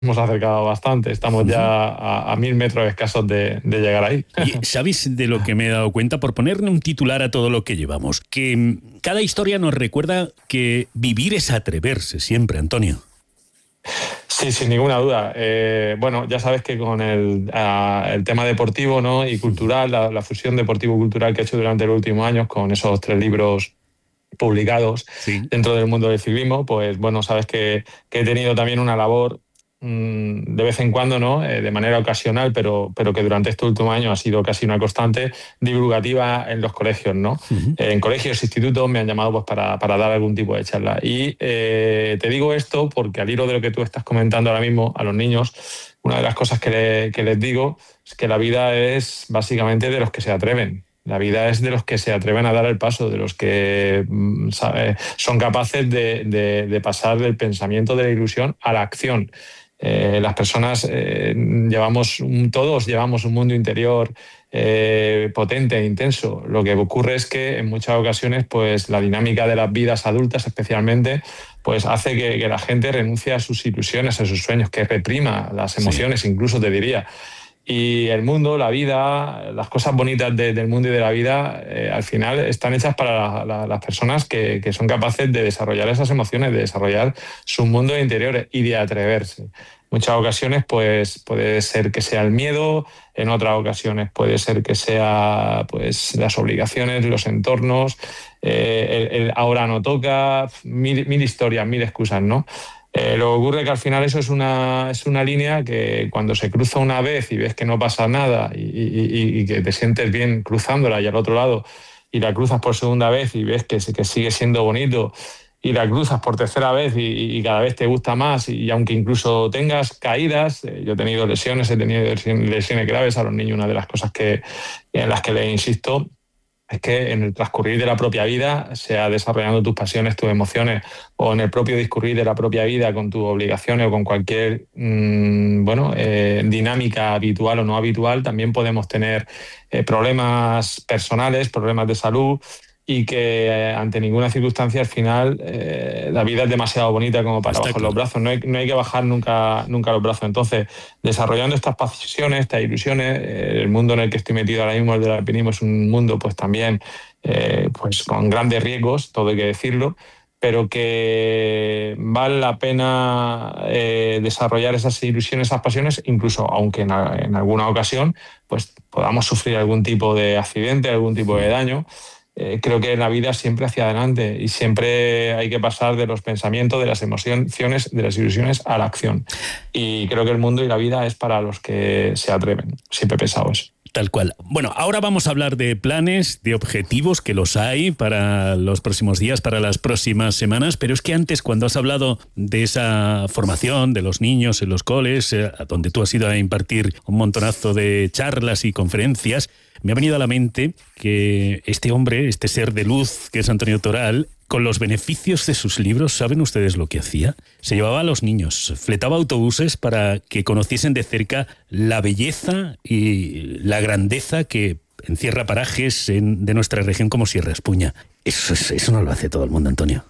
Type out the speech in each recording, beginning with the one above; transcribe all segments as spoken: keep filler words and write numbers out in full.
hemos acercado bastante, estamos Uh-huh. ya a, a mil metros escasos de, de llegar ahí. Y ¿sabéis de lo que me he dado cuenta? Por ponerle un titular a todo lo que llevamos, que cada historia nos recuerda que vivir es atreverse siempre, Antonio. Sí, sin ninguna duda. Eh, bueno, ya sabes que con el, uh, el tema deportivo, ¿no? Y cultural, la, la fusión deportivo-cultural que he hecho durante los últimos años con esos tres libros publicados Sí. dentro del mundo del ciclismo, pues bueno, sabes que, que he tenido también una labor mmm, de vez en cuando, ¿no? Eh, de manera ocasional, pero, pero que durante este último año ha sido casi una constante divulgativa en los colegios, ¿no? Uh-huh. Eh, en colegios, institutos me han llamado pues, para, para dar algún tipo de charla. Y eh, te digo esto porque al hilo de lo que tú estás comentando ahora mismo a los niños, una de las cosas que, le, que les digo es que la vida es básicamente de los que se atreven. La vida es de los que se atreven a dar el paso, de los que ¿sabe? son capaces de, de, de pasar del pensamiento de la ilusión a la acción. Eh, las personas eh, llevamos, todos llevamos un mundo interior eh, potente e intenso. Lo que ocurre es que en muchas ocasiones, pues la dinámica de las vidas adultas, especialmente, pues hace que, que la gente renuncie a sus ilusiones, a sus sueños, que reprima las emociones, sí. Incluso te diría. Y el mundo, la vida, las cosas bonitas de, del mundo y de la vida, eh, al final están hechas para la, la, las personas que, que son capaces de desarrollar esas emociones, de desarrollar sus mundos interiores y de atreverse. Muchas ocasiones pues, puede ser que sea el miedo, en otras ocasiones puede ser que sea pues, las obligaciones, los entornos, eh, el, el ahora no toca, mil, mil historias, mil excusas, ¿no? Eh, lo que ocurre es que al final eso es una, es una línea que cuando se cruza una vez y ves que no pasa nada y, y, y que te sientes bien cruzándola y al otro lado y la cruzas por segunda vez y ves que, que sigue siendo bonito y la cruzas por tercera vez y, y cada vez te gusta más y, y aunque incluso tengas caídas, eh, yo he tenido lesiones, he tenido lesiones graves a los niños, una de las cosas que, en las que les insisto es que en el transcurrir de la propia vida, sea desarrollando tus pasiones, tus emociones, o en el propio discurrir de la propia vida con tus obligaciones o con cualquier mmm, bueno, eh, dinámica habitual o no habitual, también podemos tener eh, problemas personales, problemas de salud, y que eh, ante ninguna circunstancia al final eh, la vida es demasiado bonita como para Está bajar claro. los brazos, no hay, no hay que bajar nunca, nunca los brazos. Entonces, desarrollando estas pasiones, estas ilusiones, eh, el mundo en el que estoy metido ahora mismo, el del alpinismo, es un mundo pues también eh, pues, con grandes riesgos, todo hay que decirlo, pero que vale la pena eh, desarrollar esas ilusiones, esas pasiones, incluso aunque en, en alguna ocasión pues, podamos sufrir algún tipo de accidente, algún tipo de daño. Eh, creo que en la vida siempre hacia adelante y siempre hay que pasar de los pensamientos, de las emociones, de las ilusiones a la acción. Y creo que el mundo y la vida es para los que se atreven. Siempre he pensado eso. Tal cual. Bueno, ahora vamos a hablar de planes, de objetivos, que los hay para los próximos días, para las próximas semanas, pero es que antes, cuando has hablado de esa formación de los niños en los coles, eh, donde tú has ido a impartir un montonazo de charlas y conferencias, me ha venido a la mente que este hombre, este ser de luz que es Antonio Toral, con los beneficios de sus libros, ¿saben ustedes lo que hacía? Se llevaba a los niños, fletaba autobuses para que conociesen de cerca la belleza y la grandeza que encierra parajes en, de nuestra región como Sierra Espuña. Eso, eso no lo hace todo el mundo, Antonio.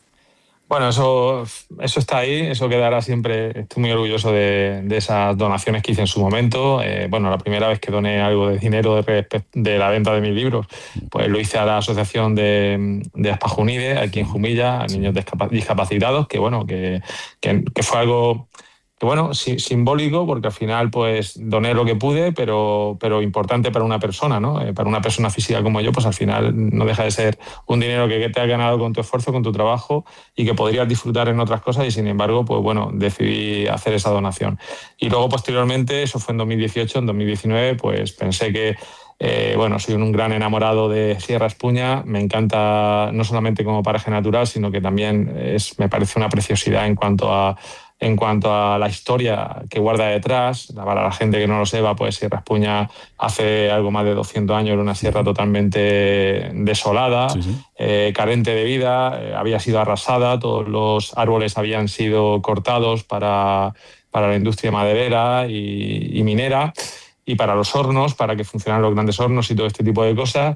Bueno, eso, eso está ahí, eso quedará siempre. Estoy muy orgulloso de, de esas donaciones que hice en su momento. Eh, bueno, la primera vez que doné algo de dinero de, de la venta de mis libros, pues lo hice a la asociación de, de Aspajunide, aquí en Jumilla, a niños discapacitados, que bueno, que, que, que fue algo que bueno, sí, simbólico, porque al final pues doné lo que pude, pero, pero importante para una persona, ¿no? Eh, para una persona física como yo, pues al final no deja de ser un dinero que te has ganado con tu esfuerzo, con tu trabajo y que podrías disfrutar en otras cosas y sin embargo, pues bueno, decidí hacer esa donación. Y luego posteriormente, eso fue en dos mil dieciocho, en dos mil diecinueve, pues pensé que Eh, bueno, soy un gran enamorado de Sierra Espuña, me encanta no solamente como paraje natural, sino que también es, me parece una preciosidad en cuanto a, en cuanto a la historia que guarda detrás. Para la gente que no lo sepa, pues Sierra Espuña hace algo más de doscientos años era una sierra totalmente desolada, sí, sí. Eh, carente de vida, eh, había sido arrasada, todos los árboles habían sido cortados para, para la industria maderera y, y minera, y para los hornos, para que funcionaran los grandes hornos y todo este tipo de cosas.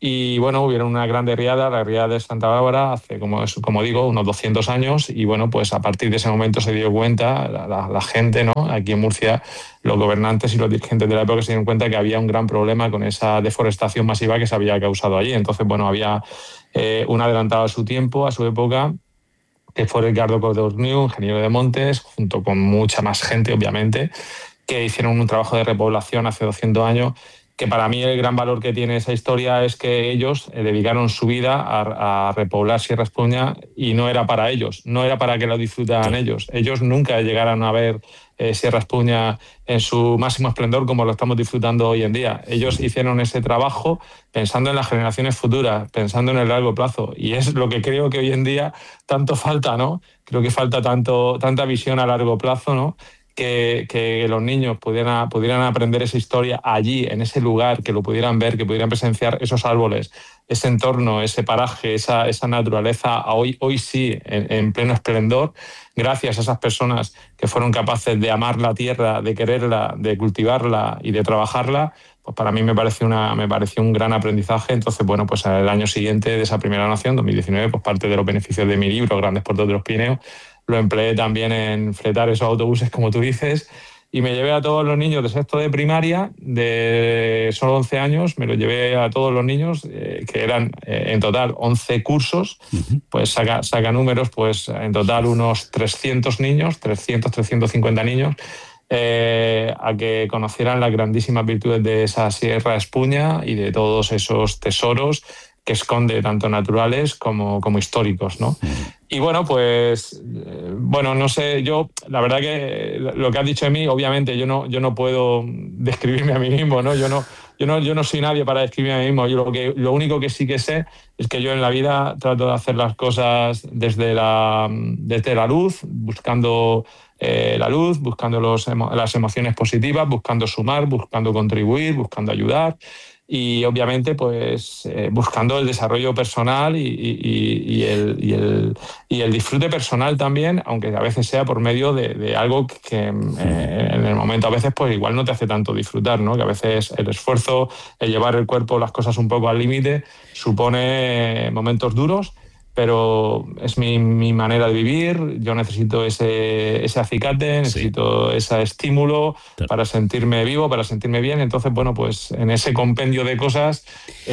Y bueno, hubieron una grande riada, la riada de Santa Bárbara, hace, como, como digo, unos doscientos años. Y bueno, pues a partir de ese momento se dio cuenta la, la, la gente, ¿no? Aquí en Murcia, los gobernantes y los dirigentes de la época se dieron cuenta que había un gran problema con esa deforestación masiva que se había causado allí. Entonces, bueno, había eh, un adelantado a su tiempo, a su época, que fue Ricardo Codorniu, ingeniero de montes, junto con mucha más gente, obviamente, que hicieron un trabajo de repoblación hace doscientos años, que para mí el gran valor que tiene esa historia es que ellos eh, dedicaron su vida a, a repoblar Sierra Espuña, y no era para ellos, no era para que lo disfrutaran ellos. Ellos nunca llegaron a ver eh, Sierra Espuña en su máximo esplendor como lo estamos disfrutando hoy en día. Ellos hicieron ese trabajo pensando en las generaciones futuras, pensando en el largo plazo, y es lo que creo que hoy en día tanto falta, ¿no? Creo que falta tanto, tanta visión a largo plazo, ¿no? Que, que los niños pudieran, pudieran aprender esa historia allí, en ese lugar, que lo pudieran ver, que pudieran presenciar esos árboles, ese entorno, ese paraje, esa, esa naturaleza, hoy, hoy sí, en, en pleno esplendor, gracias a esas personas que fueron capaces de amar la tierra, de quererla, de cultivarla y de trabajarla. Pues para mí me pareció, una, me pareció un gran aprendizaje. Entonces, bueno, pues el año siguiente de esa primera nación, dos mil diecinueve, pues parte de los beneficios de mi libro, Grandes Puertos de los Pirineos, lo empleé también en fletar esos autobuses, como tú dices, y me llevé a todos los niños de sexto de primaria, de solo once años, me los llevé a todos los niños, eh, que eran eh, en total once cursos, pues saca, saca números, pues en total unos trescientos niños, trescientos, trescientos cincuenta niños, eh, a que conocieran las grandísimas virtudes de esa Sierra Espuña y de todos esos tesoros que esconde, tanto naturales como, como históricos, ¿no? Y bueno, pues, eh, bueno, no sé, yo, la verdad que lo que has dicho de mí, obviamente yo no, yo no puedo describirme a mí mismo, ¿no? Yo no, yo no, yo no soy nadie para describirme a mí mismo. Yo lo, que, lo único que sí que sé es que yo en la vida trato de hacer las cosas desde la, desde la luz, buscando eh, la luz, buscando los, las emociones positivas, buscando sumar, buscando contribuir, buscando ayudar. Y obviamente pues eh, buscando el desarrollo personal y, y, y, el, y, el, y el disfrute personal también, aunque a veces sea por medio de, de algo que eh, en el momento a veces pues igual no te hace tanto disfrutar, ¿no? Que a veces el esfuerzo, el llevar el cuerpo, las cosas un poco al límite, supone momentos duros, pero es mi, mi manera de vivir. Yo necesito ese, ese acicate, necesito sí. ese estímulo claro. para sentirme vivo, para sentirme bien. Entonces, bueno, pues en ese compendio de cosas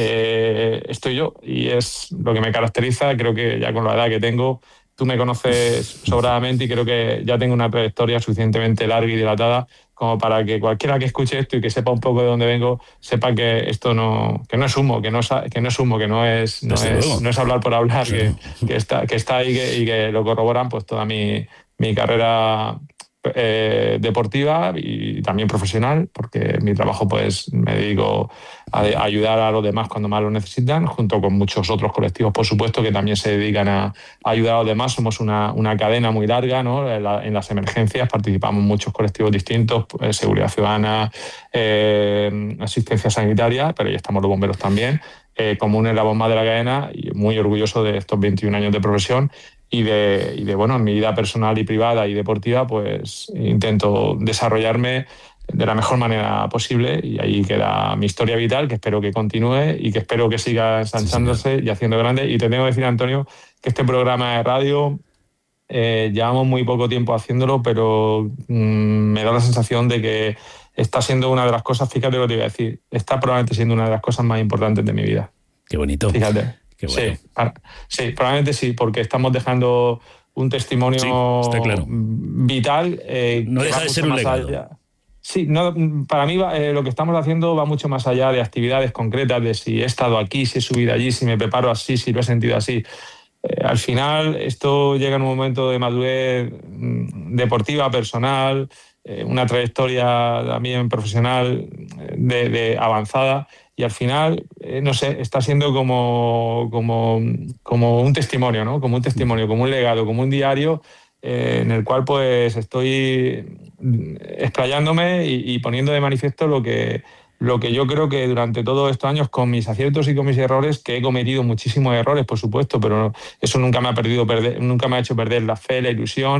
eh, estoy yo, y es lo que me caracteriza. Creo que ya con la edad que tengo, tú me conoces sobradamente, y creo que ya tengo una trayectoria suficientemente larga y dilatada como para que cualquiera que escuche esto y que sepa un poco de dónde vengo, sepa que esto no, que no es humo, que no es, que no es humo, que no es, no es, no es hablar por hablar, sí. que, que, está, que está ahí que, y que lo corroboran pues toda mi, mi carrera eh, deportiva y también profesional, porque mi trabajo pues me dedico a, a ayudar a los demás cuando más lo necesitan, junto con muchos otros colectivos, por supuesto, que también se dedican a, a ayudar a los demás. Somos una, una cadena muy larga, ¿no? En, la, en las emergencias participamos muchos colectivos distintos, pues, seguridad ciudadana, eh, asistencia sanitaria, pero ahí estamos los bomberos también, eh, como un eslabón más de la cadena, y muy orgulloso de estos veintiún años de profesión. Y de, y de, bueno, en mi vida personal y privada y deportiva, pues intento desarrollarme de la mejor manera posible, y ahí queda mi historia vital, que espero que continúe y que espero que siga ensanchándose sí, y haciendo grande. Y te tengo que decir, Antonio, que este programa de radio eh, llevamos muy poco tiempo haciéndolo, pero mmm, me da la sensación de que está siendo una de las cosas, fíjate lo que te voy a decir, está probablemente siendo una de las cosas más importantes de mi vida. Qué bonito. Fíjate. Bueno. Sí, sí, probablemente sí, porque estamos dejando un testimonio sí, está claro. vital. Eh, no deja de ser un legado. Allá. Sí, no, para mí eh, lo que estamos haciendo va mucho más allá de actividades concretas, de si he estado aquí, si he subido allí, si me preparo así, si lo he sentido así. Eh, al final esto llega en un momento de madurez deportiva, personal, eh, una trayectoria también profesional de, de avanzada. Y al final, eh, no sé, está siendo como, como, como un testimonio, ¿no? Como un testimonio, como un legado, como un diario eh, en el cual pues estoy explayándome y, y poniendo de manifiesto lo que, lo que yo creo que durante todos estos años, con mis aciertos y con mis errores, que he cometido muchísimos errores, por supuesto, pero eso nunca me ha, perdido perder, nunca me ha hecho perder la fe, la ilusión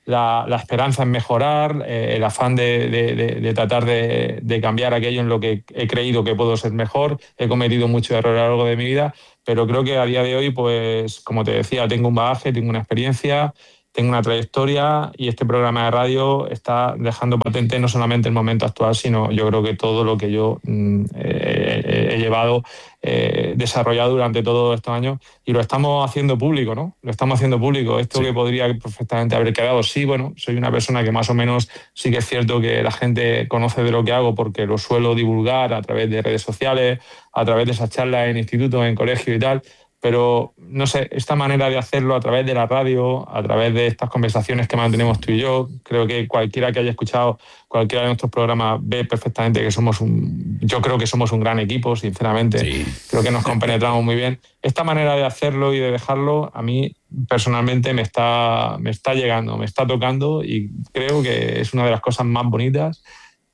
la, la esperanza en mejorar, eh, el afán de, de, de, de tratar de, de cambiar aquello en lo que he creído que puedo ser mejor. He cometido muchos errores a lo largo de mi vida, pero creo que a día de hoy, pues, como te decía, tengo un bagaje, tengo una experiencia, tengo una trayectoria, y este programa de radio está dejando patente no solamente el momento actual, sino yo creo que todo lo que yo mm, eh, he llevado, eh, desarrollado durante todos estos años, y lo estamos haciendo público, ¿no? Lo estamos haciendo público. Esto sí. Que podría perfectamente haber quedado, sí, bueno, soy una persona que más o menos sí que es cierto que la gente conoce de lo que hago porque lo suelo divulgar a través de redes sociales, a través de esas charlas en institutos, en colegios y tal. Pero, no sé, esta manera de hacerlo a través de la radio, a través de estas conversaciones que mantenemos tú y yo, creo que cualquiera que haya escuchado cualquiera de nuestros programas ve perfectamente que somos un... Yo creo que somos un gran equipo, sinceramente. Sí. Creo que nos compenetramos muy bien. Esta manera de hacerlo y de dejarlo, a mí personalmente me está, me está llegando, me está tocando, y creo que es una de las cosas más bonitas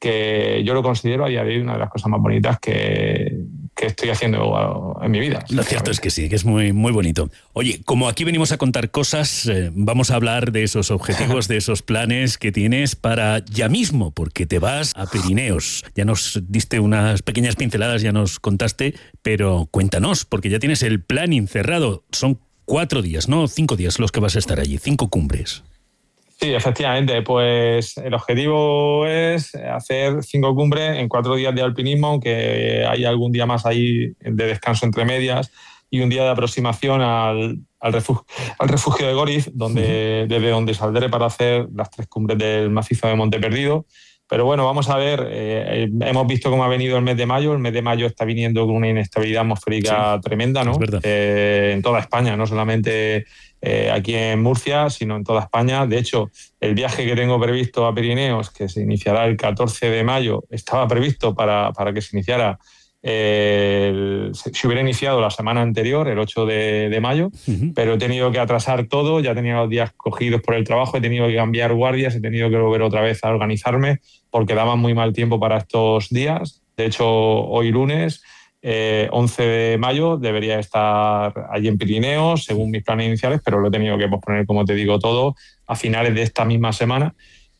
que yo lo considero a día de hoy una de las cosas más bonitas que, que estoy haciendo en mi vida. Lo cierto es que sí, que es muy, muy bonito. Oye, como aquí venimos a contar cosas, eh, vamos a hablar de esos objetivos, de esos planes que tienes para ya mismo, porque te vas a Pirineos. Ya nos diste unas pequeñas pinceladas, ya nos contaste, pero cuéntanos, porque ya tienes el plan encerrado. Son cuatro días, ¿no? Cinco días los que vas a estar allí, cinco cumbres. Sí, efectivamente, pues el objetivo es hacer cinco cumbres en cuatro días de alpinismo, aunque hay algún día más ahí de descanso entre medias, y un día de aproximación al, al, refugio, al refugio de Goriz, donde, uh-huh. desde donde saldré para hacer las tres cumbres del macizo de Monte Perdido. Pero bueno, vamos a ver, eh, hemos visto cómo ha venido el mes de mayo. El mes de mayo está viniendo con una inestabilidad atmosférica sí, tremenda, ¿no? Eh, en toda España, no solamente eh, aquí en Murcia, sino en toda España. De hecho, el viaje que tengo previsto a Pirineos, que se iniciará el catorce de mayo, estaba previsto para, para que se iniciara, eh, el, se hubiera iniciado la semana anterior, el ocho de, de mayo, uh-huh. pero he tenido que atrasar todo, ya tenía los días cogidos por el trabajo, he tenido que cambiar guardias, he tenido que volver otra vez a organizarme, porque daban muy mal tiempo para estos días. De hecho, hoy lunes, eh, once de mayo, debería estar allí en Pirineos, según mis planes iniciales, pero lo he tenido que posponer, como te digo, todo a finales de esta misma semana,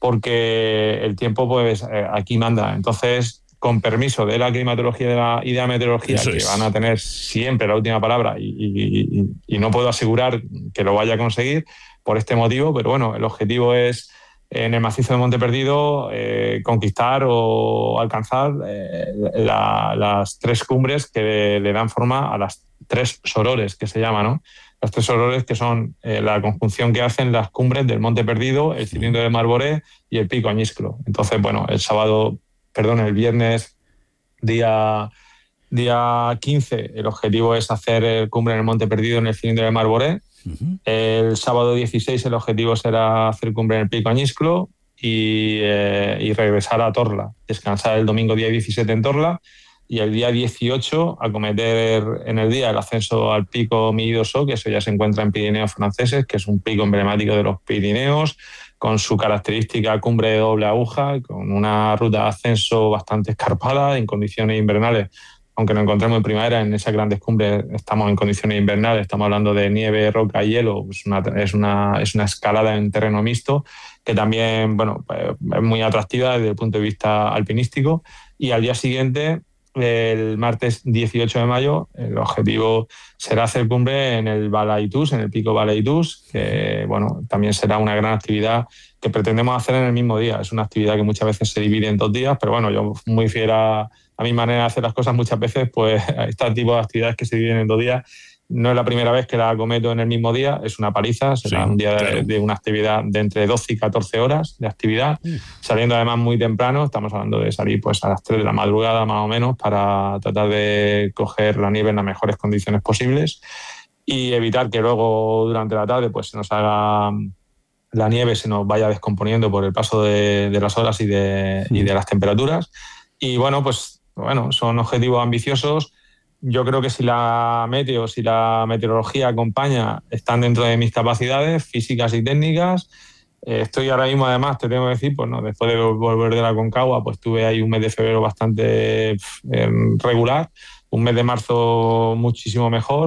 porque el tiempo pues eh, aquí manda. Entonces, con permiso de la climatología y de la, y de la meteorología, Eso que es. van a tener siempre la última palabra, y, y, y, y no puedo asegurar que lo vaya a conseguir por este motivo, pero bueno, el objetivo es, en el macizo de Monte Perdido, eh, conquistar o alcanzar eh, la, las tres cumbres que le, le dan forma a las tres sorores, que se llama, ¿no? Las tres sorores, que son eh, la conjunción que hacen las cumbres del Monte Perdido, el cilindro de Marboré y el Pico Añisclo. Entonces, bueno, el sábado, perdón, el viernes, día, día quince, el objetivo es hacer cumbre en el Monte Perdido, en el cilindro de Marboré. Uh-huh. El sábado dieciséis el objetivo será hacer cumbre en el Pico Añisclo y, eh, y regresar a Torla, descansar el domingo día diecisiete en Torla, y el día dieciocho acometer en el día el ascenso al Pico Millidoso, que eso ya se encuentra en Pirineos franceses, que es un pico emblemático de los Pirineos, con su característica cumbre de doble aguja, con una ruta de ascenso bastante escarpada en condiciones invernales. Aunque nos encontremos en primavera, en esas grandes cumbres estamos en condiciones invernales, estamos hablando de nieve, roca y hielo. Es una, es una, es una escalada en terreno mixto que también, bueno, es muy atractiva desde el punto de vista alpinístico. Y al día siguiente, el martes dieciocho de mayo, el objetivo será hacer cumbre en el Balaitús, en el Pico Balaitús, que bueno, también será una gran actividad que pretendemos hacer en el mismo día. Es una actividad que muchas veces se divide en dos días, pero bueno, yo muy fiel a, a mi manera de hacer las cosas muchas veces, pues este tipo de actividades que se dividen en dos días, no es la primera vez que la acometo en el mismo día, es una paliza, será sí, un día claro. de, de una actividad de entre doce y catorce horas de actividad, sí. saliendo además muy temprano. Estamos hablando de salir pues a las tres de la madrugada más o menos, para tratar de coger la nieve en las mejores condiciones posibles y evitar que luego durante la tarde pues se nos haga la nieve, se nos vaya descomponiendo por el paso de, de las horas y de, sí. y de las temperaturas. Y bueno, pues bueno, son objetivos ambiciosos. Yo creo que si la meteo, si la meteorología acompaña, están dentro de mis capacidades físicas y técnicas. Eh, estoy ahora mismo, además, te tengo que decir, pues no, después de volver de la Concagua, pues tuve ahí un mes de febrero bastante eh, regular, un mes de marzo muchísimo mejor,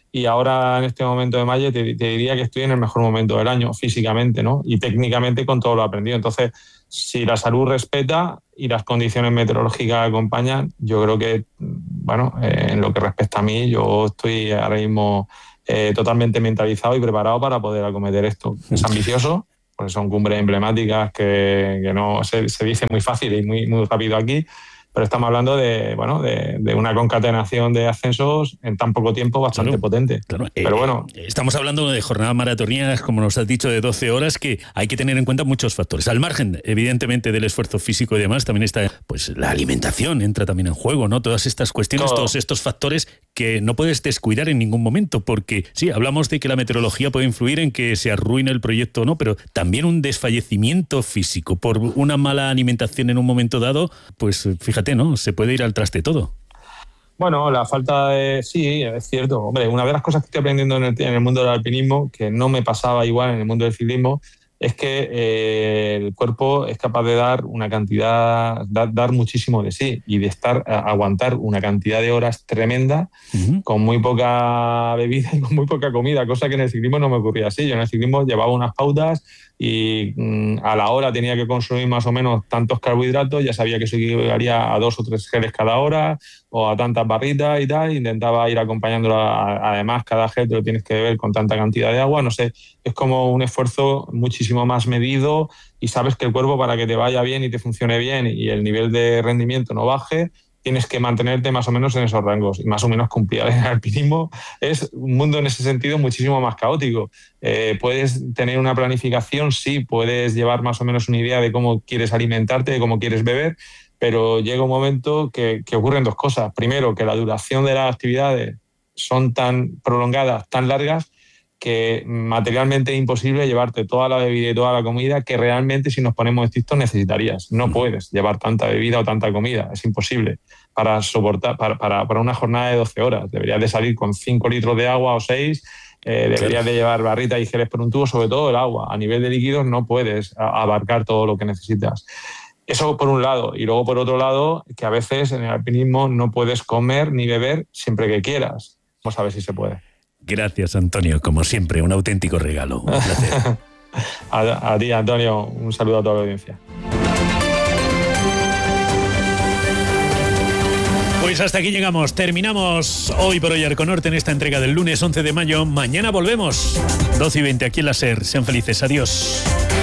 y ahora en este momento de mayo te, te diría que estoy en el mejor momento del año físicamente, ¿no? Y técnicamente con todo lo aprendido. Entonces, si la salud respeta y las condiciones meteorológicas acompañan, yo creo que, bueno, eh, en lo que respecta a mí, yo estoy ahora mismo eh, totalmente mentalizado y preparado para poder acometer esto. Es ambicioso, porque son cumbres emblemáticas que, que no se, se dice muy fácil y muy, muy rápido aquí, pero estamos hablando de, bueno, de, de una concatenación de ascensos en tan poco tiempo bastante claro, potente. Claro. Pero eh, bueno, estamos hablando de jornadas maratonías, como nos has dicho, de doce horas, que hay que tener en cuenta muchos factores. Al margen, evidentemente, del esfuerzo físico y demás, también está, pues, la alimentación entra también en juego, ¿no? Todas estas cuestiones, todo. todos estos factores que no puedes descuidar en ningún momento, porque sí, hablamos de que la meteorología puede influir en que se arruine el proyecto o no, pero también un desfallecimiento físico por una mala alimentación en un momento dado, pues fíjate, ¿no? Se puede ir al traste todo. Bueno, la falta de... Sí, es cierto. Hombre, una de las cosas que estoy aprendiendo en el, en el mundo del alpinismo, que no me pasaba igual en el mundo del ciclismo, es que eh, el cuerpo es capaz de dar una cantidad, dar, dar muchísimo de sí y de estar a, aguantar una cantidad de horas tremenda uh-huh. con muy poca bebida y con muy poca comida, cosa que en el ciclismo no me ocurría así. Yo en el ciclismo llevaba unas pautas y mmm, a la hora tenía que consumir más o menos tantos carbohidratos, ya sabía que eso equivalía a dos o tres geles cada hora o a tantas barritas y tal, intentaba ir acompañándolo, a, además cada gel te lo tienes que beber con tanta cantidad de agua, no sé, es como un esfuerzo muchísimo más medido y sabes que el cuerpo, para que te vaya bien y te funcione bien y el nivel de rendimiento no baje, tienes que mantenerte más o menos en esos rangos y más o menos cumplir. El alpinismo es un mundo en ese sentido muchísimo más caótico. Eh, puedes tener una planificación, sí, puedes llevar más o menos una idea de cómo quieres alimentarte, de cómo quieres beber, pero llega un momento que, que ocurren dos cosas. Primero, que la duración de las actividades son tan prolongadas, tan largas, que materialmente es imposible llevarte toda la bebida y toda la comida que realmente, si nos ponemos estrictos, necesitarías. No puedes llevar tanta bebida o tanta comida, es imposible para soportar, para, para, para una jornada de doce horas. Deberías de salir con cinco litros de agua o seis, eh, deberías de llevar barritas y geles por un tubo, sobre todo el agua. A nivel de líquidos no puedes abarcar todo lo que necesitas. Eso por un lado. Y luego por otro lado, que a veces en el alpinismo no puedes comer ni beber siempre que quieras. Vamos a ver si se puede. Gracias, Antonio. Como siempre, un auténtico regalo. Un placer. a, a ti, Antonio. Un saludo a toda la audiencia. Pues hasta aquí llegamos. Terminamos hoy por hoy Arconorte en esta entrega del lunes once de mayo. Mañana volvemos. doce y veinte aquí en la SER. Sean felices. Adiós.